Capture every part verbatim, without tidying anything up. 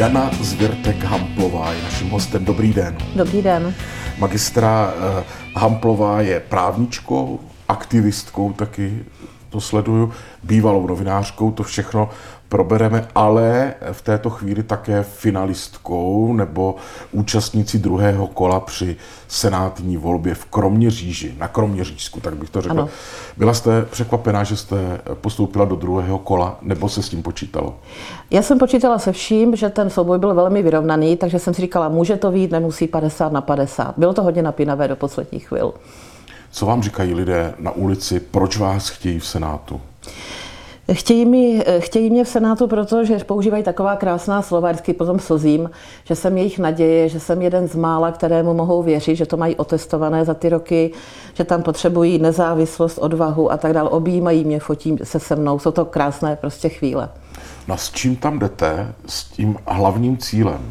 Jana Zwirtek-Hamplová je naším hostem. Dobrý den. Dobrý den. Magistra Hamplová je právničkou, aktivistkou, taky to sleduju, bývalou novinářkou, to všechno probereme, ale v této chvíli také finalistkou nebo účastnící druhého kola při senátní volbě v Kroměříži, na Kroměřížsku, tak bych to řekl. Ano. Byla jste překvapená, že jste postoupila do druhého kola, nebo se s tím počítalo? Já jsem počítala se vším, že ten souboj byl velmi vyrovnaný, takže jsem si říkala, může to vyjít, nemusí padesát na padesát. Bylo to hodně napínavé do posledních chvil. Co vám říkají lidé na ulici, proč vás chtějí v Senátu? Chtějí, mi, chtějí mě v Senátu, protože používají taková krásná slova, vždycky potom slzím, že jsem jejich naděje, že jsem jeden z mála, kterému mohou věřit, že to mají otestované za ty roky, že tam potřebují nezávislost, odvahu a tak dále. Objímají mě, fotí se se mnou, jsou to krásné prostě chvíle. No s čím tam jdete, s tím hlavním cílem?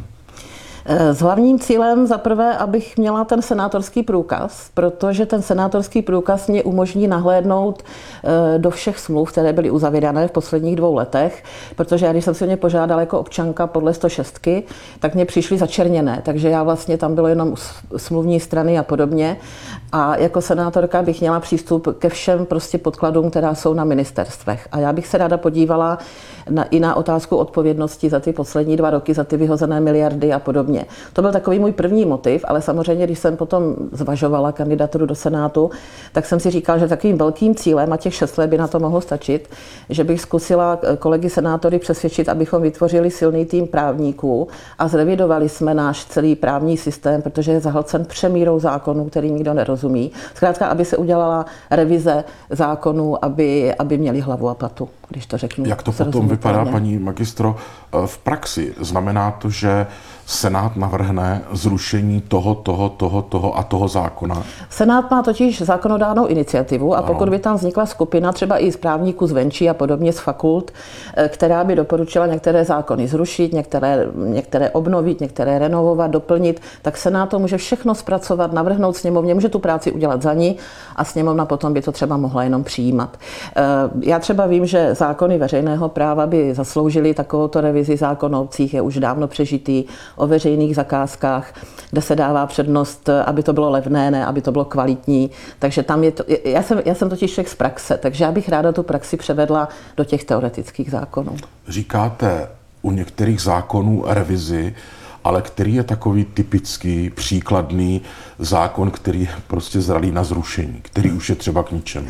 S hlavním cílem za prvé, abych měla ten senátorský průkaz, protože ten senátorský průkaz mě umožní nahlédnout do všech smluv, které byly uzavírané v posledních dvou letech, protože já, když jsem si o ně požádala jako občanka podle sto šest, tak mě přišly začerněné, takže já vlastně tam bylo jenom smluvní strany a podobně. A jako senátorka bych měla přístup ke všem prostě podkladům, která jsou na ministerstvech. A já bych se ráda podívala na, i na otázku odpovědnosti za ty poslední dva roky, za ty vyhozené miliardy a podobně. To byl takový můj první motiv, ale samozřejmě, když jsem potom zvažovala kandidaturu do Senátu, tak jsem si říkala, že takovým velkým cílem, a těch šest let by na to mohlo stačit, že bych zkusila kolegy senátory přesvědčit, abychom vytvořili silný tým právníků a zrevidovali jsme náš celý právní systém, protože je zahlcen přemírou zákonů, který nikdo nerozumí. Zkrátka, aby se udělala revize zákonů, aby, aby měli hlavu a patu, když to řeknu. Jak to potom vypadá, paní magistro, v praxi? Znamená to, že Senát navrhne zrušení toho, toho, toho, toho a toho zákona? Senát má totiž zákonodárnou iniciativu a ano. Pokud by tam vznikla skupina třeba i z právníků zvenčí a podobně z fakult, která by doporučila některé zákony zrušit, některé, některé obnovit, některé renovovat, doplnit, tak Senát to může všechno zpracovat, navrhnout sněmovně, může tu práci udělat za ní a sněmovna potom by to třeba mohla jenom přijímat. Já třeba vím, že zákony veřejného práva by zasloužily takovouto revizi. Zákon o obcích je už dávno přežitý, o veřejných zakázkách, kde se dává přednost, aby to bylo levné, ne, aby to bylo kvalitní. Takže tam je to, já jsem, já jsem totiž člověk z praxe, takže já bych ráda tu praxi převedla do těch teoretických zákonů. Říkáte u některých zákonů revizi, ale který je takový typický, příkladný zákon, který je prostě zralý na zrušení, který už je třeba k ničemu?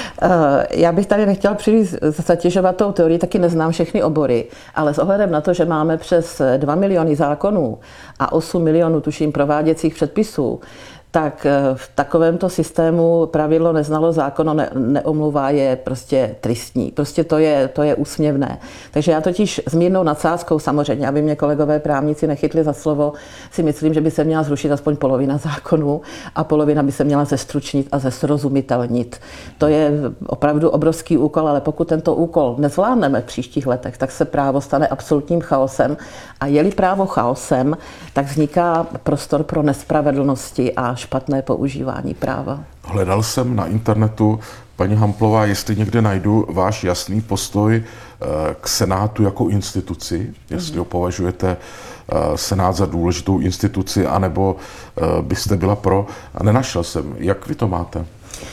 Já bych tady nechtěla příliš zatěžovat tou teorii, taky neznám všechny obory, ale s ohledem na to, že máme přes dva miliony zákonů a osm milionů, tuším, prováděcích předpisů, tak v takovémto systému pravidlo neznalo zákon ne, neomluvá je prostě tristní. Prostě to je, to je úsměvné. Takže já totiž s mírnou nadsázkou samozřejmě, aby mě kolegové právníci nechytli za slovo, si myslím, že by se měla zrušit aspoň polovina zákonů a polovina by se měla zestručnit a zesrozumitelnit. To je opravdu obrovský úkol, ale pokud tento úkol nezvládneme v příštích letech, tak se právo stane absolutním chaosem. A je-li právo chaosem, tak vzniká prostor pro nespravedlnosti a špatné používání práva. Hledal jsem na internetu, paní Hamplová, jestli někde najdu váš jasný postoj k Senátu jako instituci, jestli ho považujete Senát za důležitou instituci, anebo byste byla pro. A nenašel jsem. Jak vy to máte?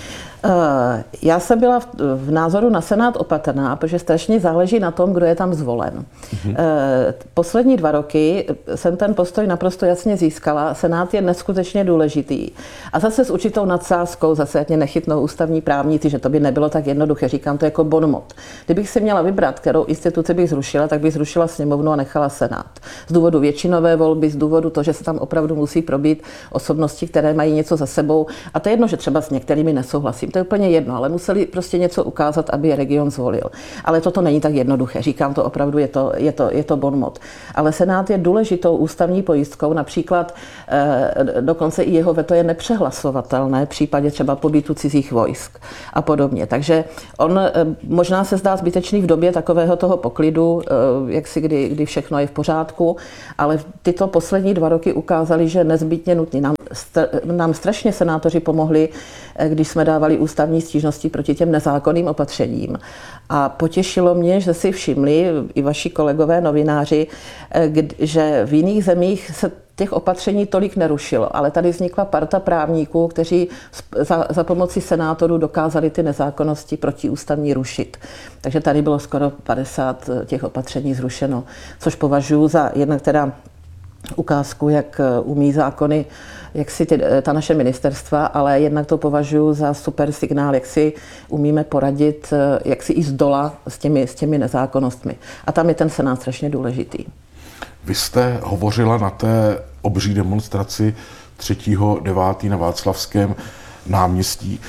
Já jsem byla v názoru na Senát opatrná, protože strašně záleží na tom, kdo je tam zvolen. Mhm. Poslední dva roky jsem ten postoj naprosto jasně získala. Senát je neskutečně důležitý. A zase s určitou nadsázkou, zase ať mě nechytnou ústavní právníci, že to by nebylo tak jednoduché. Říkám to jako bonmot. Kdybych si měla vybrat, kterou instituci bych zrušila, tak bych zrušila sněmovnu a nechala Senát. Z důvodu většinové volby, z důvodu toho, že se tam opravdu musí probít osobnosti, které mají něco za sebou. A to je jedno, že třeba s některými nesouhlasím. To je úplně jedno, ale museli prostě něco ukázat, aby je region zvolil. Ale toto není tak jednoduché. Říkám to opravdu, je to, je to, je to bonmot. Ale Senát je důležitou ústavní pojistkou, například eh, dokonce i jeho veto je nepřehlasovatelné v případě třeba pobytu cizích vojsk a podobně. Takže on eh, možná se zdá zbytečný v době takového toho poklidu, eh, jak si kdy, kdy všechno je v pořádku, ale tyto poslední dva roky ukázaly, že nezbytně nutný. Nám nám strašně senátoři pomohli, když jsme dávali ústavní stížnosti proti těm nezákonným opatřením. A potěšilo mě, že si všimli i vaši kolegové novináři, že v jiných zemích se těch opatření tolik nerušilo, ale tady vznikla parta právníků, kteří za, za pomoci senátorů dokázali ty nezákonnosti protiústavní rušit. Takže tady bylo skoro padesát těch opatření zrušeno, což považuji za jednak teda ukázku, jak umí zákony, jak si ty, ta naše ministerstva, ale jednak to považuji za super signál, jak si umíme poradit, jak si i z dola s těmi, s těmi nezákonnostmi. A tam je ten senát strašně důležitý. Vy jste hovořila na té obří demonstraci třetího devátého na Václavském náměstí.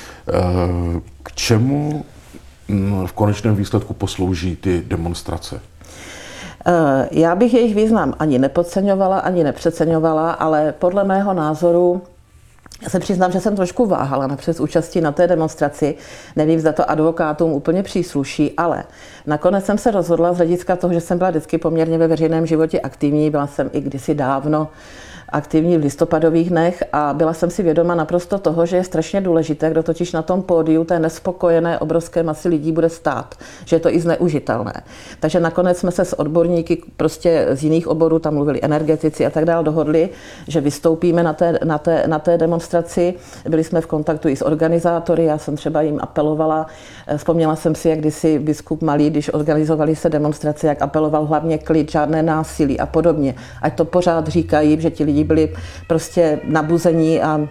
K čemu v konečném výsledku poslouží ty demonstrace? Já bych jejich význam ani nepodceňovala, ani nepřeceňovala, ale podle mého názoru já se přiznám, že jsem trošku váhala napřed účastí na té demonstraci. Nevím, zda to advokátům úplně přísluší, ale nakonec jsem se rozhodla z hlediska toho, že jsem byla vždycky poměrně ve veřejném životě aktivní. Byla jsem i kdysi dávno aktivní v listopadových dnech a byla jsem si vědoma naprosto toho, že je strašně důležité, kdo totiž na tom pódiu té nespokojené obrovské masy lidí bude stát, že je to i zneužitelné. Takže nakonec jsme se s odborníky prostě z jiných oborů, tam mluvili energetici a tak dále, dohodli, že vystoupíme na té, na té, na té demonstraci. Byli jsme v kontaktu i s organizátory, já jsem třeba jim apelovala. Vzpomněla jsem si, jak kdysi biskup Malý, když organizovali se demonstrace, jak apeloval hlavně klid, žádné násilí a podobně. Ať to pořád říkají, že ti lidi byli prostě nabuzení a,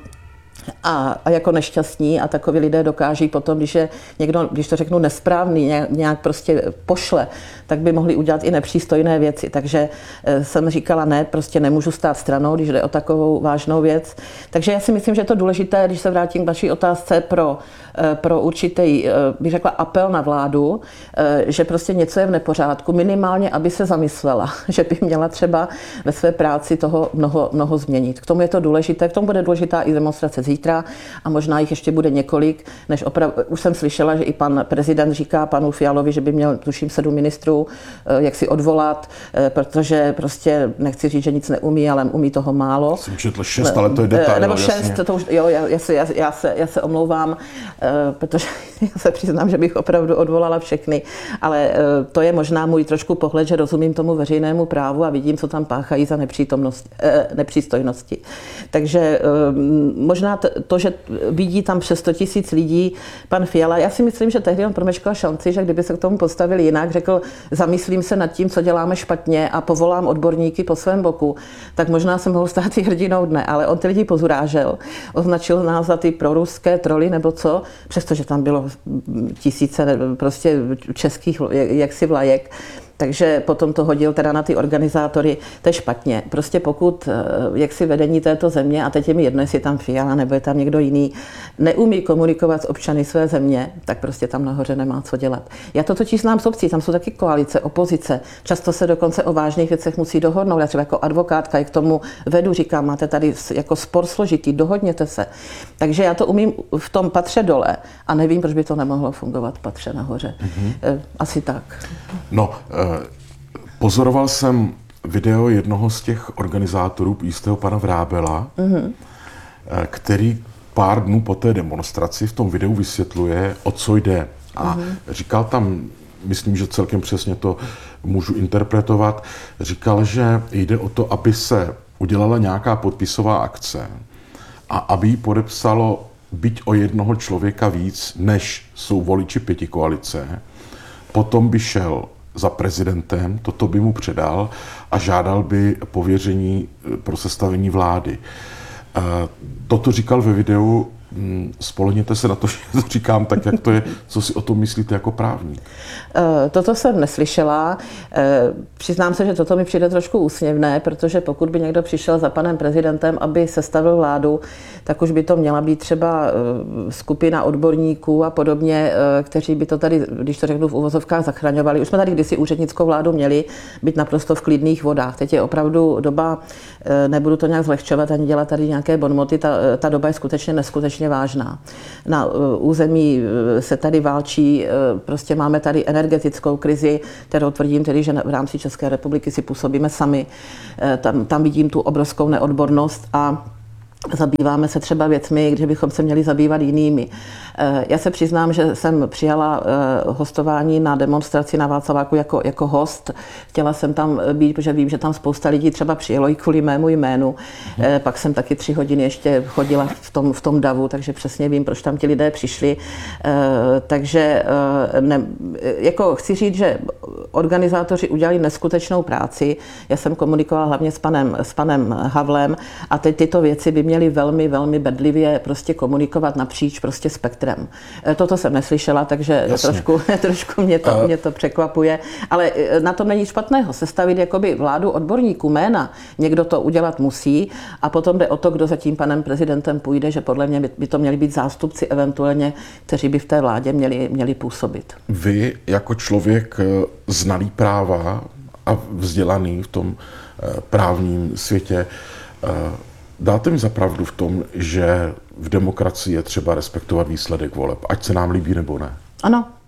a, a jako nešťastní a takoví lidé dokáží potom, když je někdo, když to řeknu nesprávný, nějak, nějak prostě pošle, tak by mohli udělat i nepřístojné věci. Takže jsem říkala, ne, prostě nemůžu stát stranou, když jde o takovou vážnou věc. Takže já si myslím, že je to důležité, když se vrátím k vaší otázce pro, pro určitý, bych řekla, apel na vládu, že prostě něco je v nepořádku, minimálně, aby se zamyslela, že by měla třeba ve své práci toho mnoho, mnoho změnit. K tomu je to důležité, k tomu bude důležitá i demonstrace zítra a možná jich ještě bude několik, než opravdu, už jsem slyšela, že i pan prezident říká panu Fialovi, že by měl, tuším, sedm ministrů, jak si odvolat, protože prostě nechci říct, že nic neumí, ale umí toho málo. Jsem četl šest, ale to je detail. Nebo šest, to už, jo, já, já, se, já, já, se, já se omlouvám, protože já se přiznám, že bych opravdu odvolala všechny, ale to je možná můj trošku pohled, že rozumím tomu veřejnému právu a vidím, co tam páchají za nepřístojnosti. Takže možná to, že vidí tam přes sto tisíc lidí pan Fiala, já si myslím, že tehdy on promeškal šanci, že kdyby se k tomu postavil jinak, řekl, zamyslím se nad tím, co děláme špatně a povolám odborníky po svém boku, tak možná se mohl stát i hrdinou dne, ale on ty lidi pozurážel, označil nás za ty proruské troly nebo co, přestože tam bylo tisíce prostě českých jaksi vlajek. Takže potom to hodil teda na ty organizátory, to je špatně. Prostě pokud jaksi vedení této země, a teď je mi jedno, jestli je tam Fiala nebo je tam někdo jiný, neumí komunikovat s občany své země, tak prostě tam nahoře nemá co dělat. Já to totiž znám z obcí, tam jsou taky koalice, opozice, často se dokonce o vážných věcech musí dohodnout. Já třeba jako advokátka i k tomu vedu, říkám, máte tady jako spor složitý, dohodněte se. Takže já to umím v tom patře dole a nevím, proč by to nemohlo fungovat v patře nahoře. Mm-hmm. Asi tak. No, pozoroval jsem video jednoho z těch organizátorů, jistého pana Vrábela, mm-hmm. který pár dnů po té demonstraci v tom videu vysvětluje, o co jde. A mm-hmm. říkal tam, myslím, že celkem přesně to můžu interpretovat, říkal, že jde o to, aby se udělala nějaká podpisová akce a aby ji podepsalo byť o jednoho člověka víc, než jsou voliči pětikoalice. Potom by šel za prezidentem, toto by mu předal a žádal by pověření pro sestavení vlády. Toto říkal ve videu, spolehněte se na to, že to říkám tak, jak to je, co si o tom myslíte jako právník. Toto jsem neslyšela. Přiznám se, že toto mi přijde trošku úsměvné, protože pokud by někdo přišel za panem prezidentem, aby sestavil vládu, tak už by to měla být třeba skupina odborníků a podobně, kteří by to tady, když to řeknu v uvozovkách, zachraňovali. Už jsme tady kdysi úřednickou vládu měli, být naprosto v klidných vodách. Teď je opravdu doba, nebudu to nějak zlehčovat ani dělat tady nějaké bonmoty, ta, ta doba je skutečně neskutečně vážná. Na území se tady válčí, prostě máme tady energetickou krizi, kterou tvrdím tedy, že v rámci České republiky si působíme sami. Tam, tam vidím tu obrovskou neodbornost a Zabýváme se třeba věcmi, kde bychom se měli zabývat jinými. Já se přiznám, že jsem přijala hostování na demonstraci na Václaváku jako, jako host. Chtěla jsem tam být, protože vím, že tam spousta lidí třeba přijelo i kvůli mému jménu. Hmm. Pak jsem taky tři hodiny ještě chodila v tom, v tom davu, takže přesně vím, proč tam ti lidé přišli. Takže ne, jako chci říct, že organizátoři udělali neskutečnou práci. Já jsem komunikovala hlavně s panem, s panem Havlem a teď tyto věci by měli velmi, velmi bedlivě prostě komunikovat napříč prostě spektrem. Toto jsem neslyšela, takže trošku, trošku mě, to, mě to překvapuje. Ale na tom není špatného. Sestavit jakoby vládu odborníků, jména. Někdo to udělat musí a potom jde o to, kdo za tím panem prezidentem půjde, že podle mě by, by to měli být zástupci eventuálně, kteří by v té vládě měli, měli působit. Vy jako člověk znalý práva a vzdělaný v tom právním světě, dáte mi za pravdu v tom, že v demokracii je třeba respektovat výsledek voleb, ať se nám líbí nebo ne? Ano.